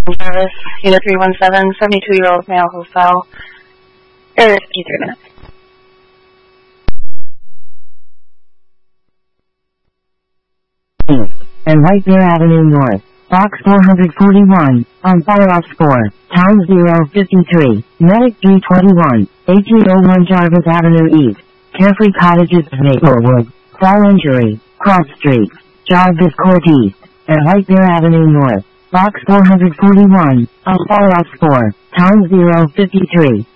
Service, Unit 317, 72-year-old male who fell. There is 53 minutes. And White Bear Avenue North, Box 441, on fire-off score, times 053, Medic G21, 1801 Jarvis Avenue East, Carefree Cottages, Maplewood, fall injury, cross streets, Jarvis Court East, and White Bear Avenue North, Box 441, on fire-off score, times 053.